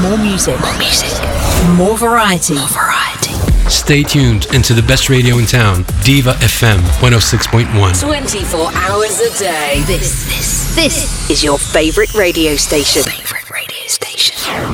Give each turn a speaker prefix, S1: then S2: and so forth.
S1: More music. More music. More variety. More variety.
S2: Stay tuned into the best radio in town, Diva FM 106.1.
S1: 24 hours a day. This is your favorite radio station. Favorite radio station.